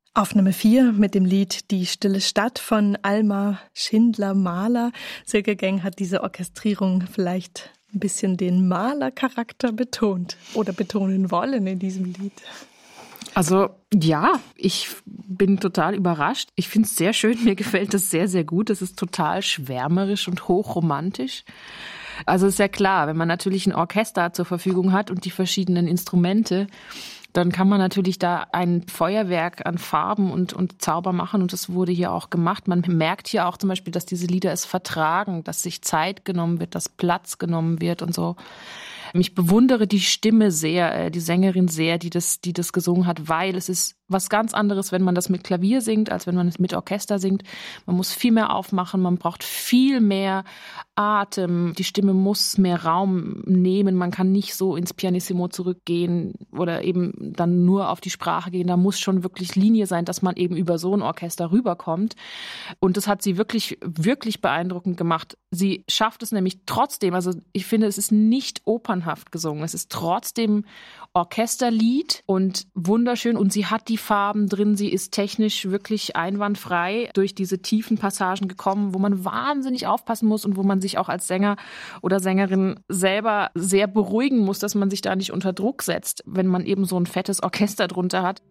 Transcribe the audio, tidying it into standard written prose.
Auf Nummer 4 mit dem Lied Die stille Stadt von Alma Schindler-Mahler. Silke Geng, hat diese Orchestrierung vielleicht ein bisschen den Mahler-Charakter betont oder betonen wollen in diesem Lied? Also ja, ich bin total überrascht. Ich finde es sehr schön, mir gefällt das sehr, sehr gut. Es ist total schwärmerisch und hochromantisch. Also ist ja klar, wenn man natürlich ein Orchester zur Verfügung hat und die verschiedenen Instrumente, dann kann man natürlich da ein Feuerwerk an Farben und Zauber machen. Und das wurde hier auch gemacht. Man merkt hier auch zum Beispiel, dass diese Lieder es vertragen, dass sich Zeit genommen wird, dass Platz genommen wird und so. Ich bewundere die Stimme sehr, die Sängerin sehr, die das gesungen hat, weil es ist was ganz anderes, wenn man das mit Klavier singt, als wenn man es mit Orchester singt. Man muss viel mehr aufmachen, man braucht viel mehr Atem, die Stimme muss mehr Raum nehmen, man kann nicht so ins Pianissimo zurückgehen oder eben dann nur auf die Sprache gehen. Da muss schon wirklich Linie sein, dass man eben über so ein Orchester rüberkommt. Und das hat sie wirklich, wirklich beeindruckend gemacht. Sie schafft es nämlich trotzdem, also ich finde, es ist nicht opernhaft gesungen, es ist trotzdem Orchesterlied und wunderschön und sie hat die Farben drin, sie ist technisch wirklich einwandfrei durch diese tiefen Passagen gekommen, wo man wahnsinnig aufpassen muss und wo man sich auch als Sänger oder Sängerin selber sehr beruhigen muss, dass man sich da nicht unter Druck setzt, wenn man eben so ein fettes Orchester drunter hat.